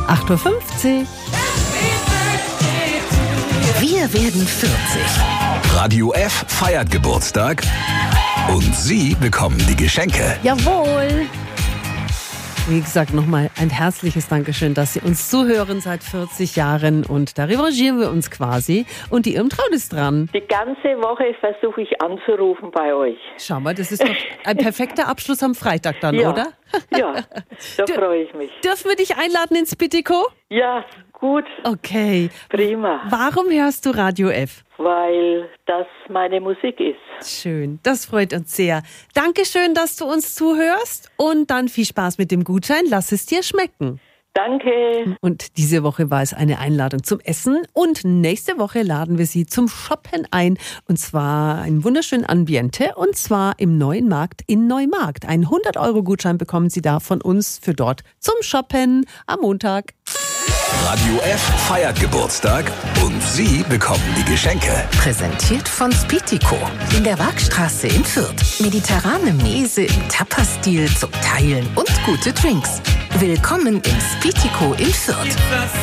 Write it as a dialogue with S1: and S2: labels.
S1: 8:50 Uhr.
S2: Wir werden 40.
S3: Radio F feiert Geburtstag und Sie bekommen die Geschenke.
S1: Jawohl! Wie gesagt, nochmal ein herzliches Dankeschön, dass Sie uns zuhören seit 40 Jahren und da revanchieren wir uns quasi. Und die Irmtraut ist dran.
S4: Die ganze Woche versuche ich anzurufen bei euch.
S1: Schau mal, das ist doch ein perfekter Abschluss am Freitag dann,
S4: Ja.
S1: oder?
S4: Ja, da freue ich mich.
S1: Dürfen wir dich einladen ins Spitiko?
S4: Ja, gut,
S1: Okay.
S4: prima,
S1: Warum hörst du Radio F?
S4: weil das meine Musik ist.
S1: Schön, das freut uns sehr. Dankeschön, dass du uns zuhörst und dann viel Spaß mit dem Gutschein. Lass es dir schmecken.
S4: Danke.
S1: Und diese Woche war es eine Einladung zum Essen und nächste Woche laden wir Sie zum Shoppen ein und zwar einen wunderschönen Ambiente und zwar im Neuen Markt in Neumarkt. Einen 100-Euro-Gutschein bekommen Sie da von uns für dort zum Shoppen am Montag.
S3: Radio F feiert Geburtstag und Sie bekommen die Geschenke.
S2: Präsentiert von Spitiko in der Waagstraße in Fürth. Mediterrane Mese im Tapas-Stil zum Teilen und gute Drinks. Willkommen im Spitiko in Fürth.